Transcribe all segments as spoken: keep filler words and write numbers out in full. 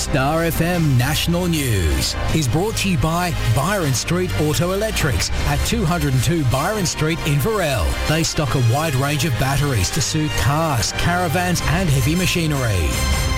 Star F M National News is brought to you by Byron Street Auto Electrics at two oh two Byron Street in Varel. They stock a wide range of batteries to suit cars, caravans and heavy machinery.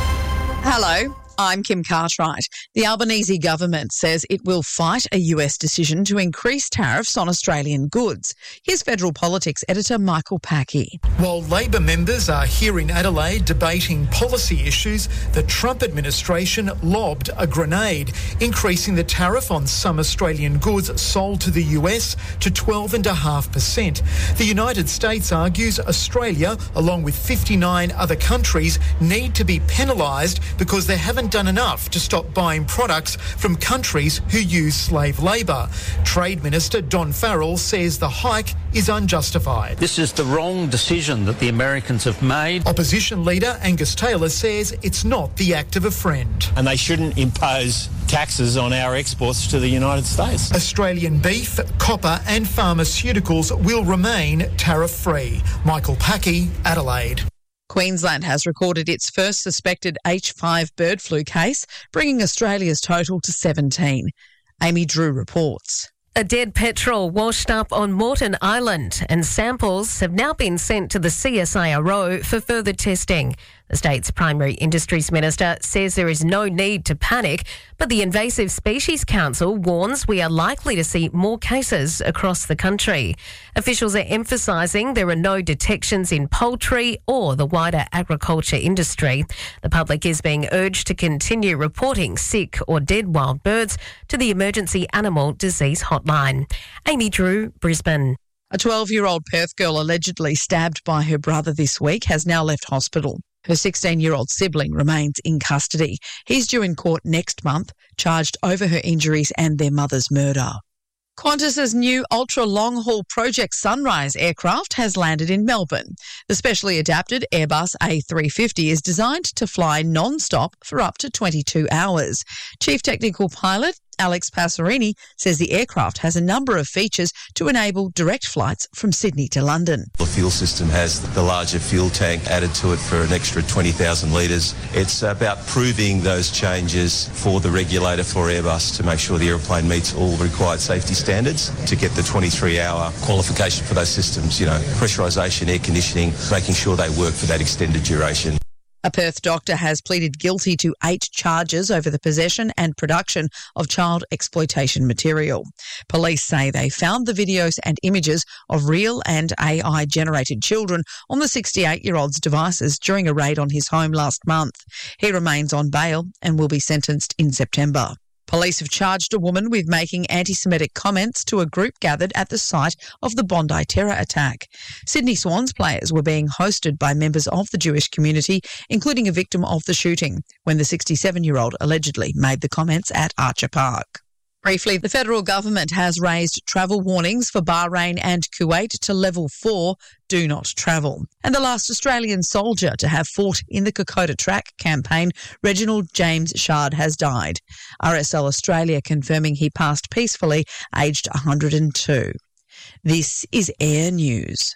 Hello, I'm Kim Cartwright. The Albanese government says it will fight a U S decision to increase tariffs on Australian goods. Here's Federal Politics editor Michael Packey. While Labor members are here in Adelaide debating policy issues, the Trump administration lobbed a grenade, increasing the tariff on some Australian goods sold to the U S to twelve point five percent. The United States argues Australia, along with fifty-nine other countries, need to be penalised because they haven't done enough to stop buying products from countries who use slave labour. Trade Minister Don Farrell says the hike is unjustified. This is the wrong decision that the Americans have made. Opposition leader Angus Taylor says it's not the act of a friend. And they shouldn't impose taxes on our exports to the United States. Australian beef, copper and pharmaceuticals will remain tariff-free. Michael Packey, Adelaide. Queensland has recorded its first suspected H five bird flu case, bringing Australia's total to seventeen. Amy Drew reports. A dead petrel washed up on Moreton Island and samples have now been sent to the C S I R O for further testing. The state's primary industries minister says there is no need to panic, but the Invasive Species Council warns we are likely to see more cases across the country. Officials are emphasising there are no detections in poultry or the wider agriculture industry. The public is being urged to continue reporting sick or dead wild birds to the Emergency Animal Disease Hotline. Amy Drew, Brisbane. A twelve-year-old Perth girl allegedly stabbed by her brother this week has now left hospital. Her sixteen-year-old sibling remains in custody. He's due in court next month, charged over her injuries and their mother's murder. Qantas's new ultra-long-haul Project Sunrise aircraft has landed in Melbourne. The specially adapted Airbus A three fifty is designed to fly non-stop for up to twenty-two hours. Chief Technical Pilot Alex Passerini says the aircraft has a number of features to enable direct flights from Sydney to London. The fuel system has the larger fuel tank added to it for an extra twenty thousand litres. It's about proving those changes for the regulator for Airbus to make sure the aeroplane meets all required safety standards to get the twenty-three hour qualification for those systems, you know, pressurisation, air conditioning, making sure they work for that extended duration. A Perth doctor has pleaded guilty to eight charges over the possession and production of child exploitation material. Police say they found the videos and images of real and A I-generated children on the sixty-eight-year-old's devices during a raid on his home last month. He remains on bail and will be sentenced in September. Police have charged a woman with making anti-Semitic comments to a group gathered at the site of the Bondi terror attack. Sydney Swans players were being hosted by members of the Jewish community, including a victim of the shooting, when the sixty-seven-year-old allegedly made the comments at Archer Park. Briefly, the federal government has raised travel warnings for Bahrain and Kuwait to level four, do not travel. And the last Australian soldier to have fought in the Kokoda Track campaign, Reginald James Shard, has died. R S L Australia confirming he passed peacefully, aged one hundred and two. This is Air News.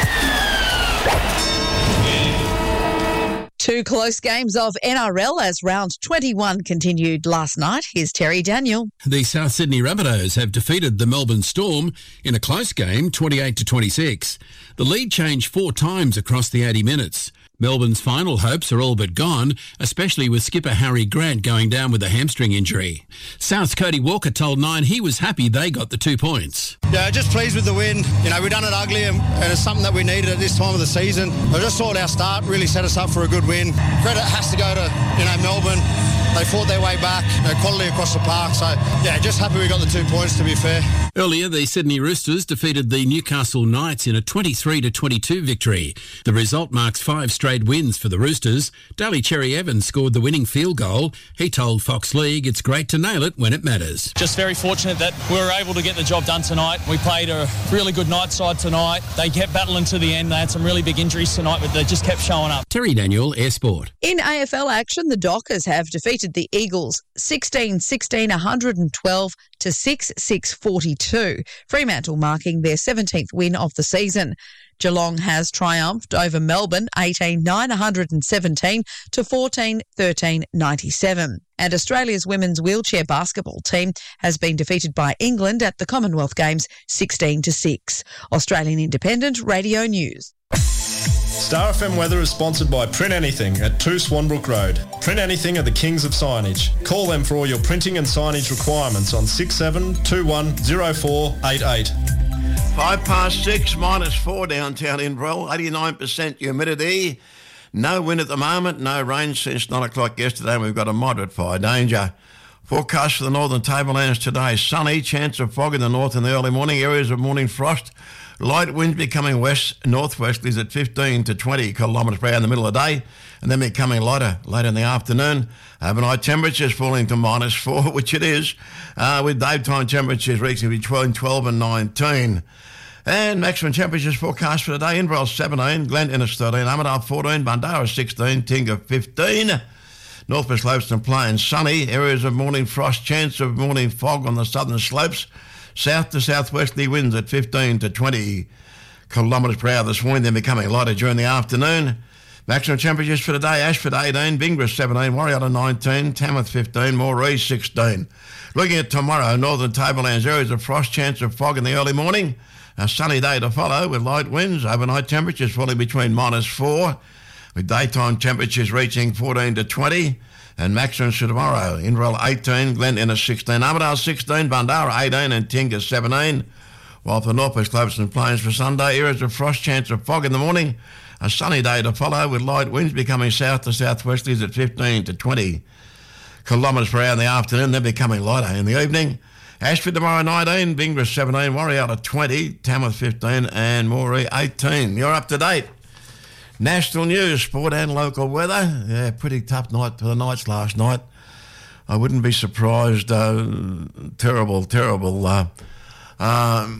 Two close games of N R L as round twenty-one continued last night. Here's Terry Daniel. The South Sydney Rabbitohs have defeated the Melbourne Storm in a close game, twenty-eight to twenty-six. The lead changed four times across the eighty minutes. Melbourne's final hopes are all but gone, especially with skipper Harry Grant going down with a hamstring injury. South's Cody Walker told Nine he was happy they got the two points. Yeah, just pleased with the win. You know, we've done it ugly and, and it's something that we needed at this time of the season. I just thought our start really set us up for a good win. Credit has to go to, you know, Melbourne. They fought their way back, you know, quality across the park. So, yeah, just happy we got the two points, to be fair. Earlier, the Sydney Roosters defeated the Newcastle Knights in a twenty-three to twenty-two victory. The result marks five straight wins for the Roosters. Daly Cherry Evans scored the winning field goal. He told Fox League it's great to nail it when it matters. Just very fortunate that we were able to get the job done tonight. We played a really good night side tonight. They kept battling to the end. They had some really big injuries tonight, but they just kept showing up. Terry Daniel, Air Sport. In A F L action, the Dockers have defeated the Eagles sixteen sixteen, one hundred twelve to six six forty-two. Fremantle marking their seventeenth win of the season. Geelong has triumphed over Melbourne eighteen nine seventeen to fourteen thirteen ninety-seven. And Australia's women's wheelchair basketball team has been defeated by England at the Commonwealth Games sixteen to six. Australian Independent Radio News. Star F M weather is sponsored by Print Anything at two Swanbrook Road. Print Anything are the kings of signage. Call them for all your printing and signage requirements on six seven two one zero four eight eight. Five past six, minus four downtown Inverell, eighty-nine percent humidity. No wind at the moment, no rain since nine o'clock yesterday, and we've got a moderate fire danger. Forecast for the northern tablelands today, sunny, chance of fog in the north in the early morning, areas of morning frost. Light winds becoming west, northwesterlies at fifteen to twenty kilometres per hour in the middle of the day, and then becoming lighter later in the afternoon. Overnight temperatures falling to minus four, which it is, uh, with daytime temperatures reaching between twelve and nineteen. And maximum temperatures forecast for today, Inverell seventeen, Glen Innes thirteen, Armidale fourteen, Bundarra sixteen, Tingha fifteen. Northwest slopes and plains sunny, areas of morning frost, chance of morning fog on the southern slopes. South to southwesterly winds at fifteen to twenty kilometres per hour this morning, then becoming lighter during the afternoon. Maximum temperatures for today, Ashford eighteen, Bingara seventeen, Warrior nineteen, Tamworth fifteen, Moree sixteen. Looking at tomorrow, northern tablelands areas of frost, chance of fog in the early morning. A sunny day to follow with light winds. Overnight temperatures falling between minus four, with daytime temperatures reaching fourteen to twenty. And maximums for tomorrow, Inverell eighteen, Glen Innes sixteen, Armidale sixteen, Bundarra eighteen and Tingha seventeen. While for northwest slopes and plains for Sunday, areas of frost, chance of fog in the morning. A sunny day to follow with light winds becoming south to southwesterlies at fifteen to twenty kilometres per hour in the afternoon, then becoming lighter in the evening. Ashford tomorrow nineteen, Bingara seventeen, Warrior twenty, Tamworth fifteen and Moree eighteen. You're up to date. National news, sport and local weather. Yeah, pretty tough night for the Knights last night. I wouldn't be surprised. Uh, terrible, terrible uh, uh,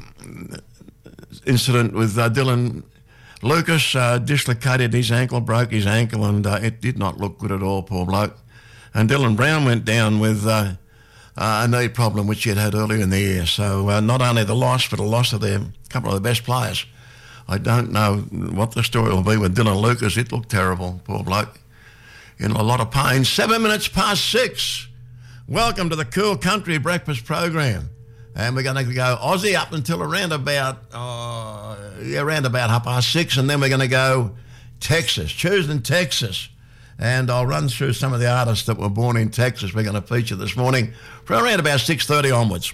incident with uh, Dylan Lucas. Uh, dislocated his ankle, broke his ankle, and uh, it did not look good at all, poor bloke. And Dylan Brown went down with uh, uh, a knee problem, which he had had earlier in the year. So uh, not only the loss, but a loss of their couple of the best players. I don't know what the story will be with Dylan Lucas. It looked terrible, poor bloke. In a lot of pain. Seven minutes past six. Welcome to the Cool Country Breakfast Program. And we're going to go Aussie up until around about, uh, yeah, around about half past six. And then we're going to go Texas, choosing Texas. And I'll run through some of the artists that were born in Texas we're going to feature this morning from around about six thirty onwards.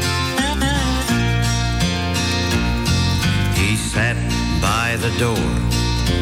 Sat by the door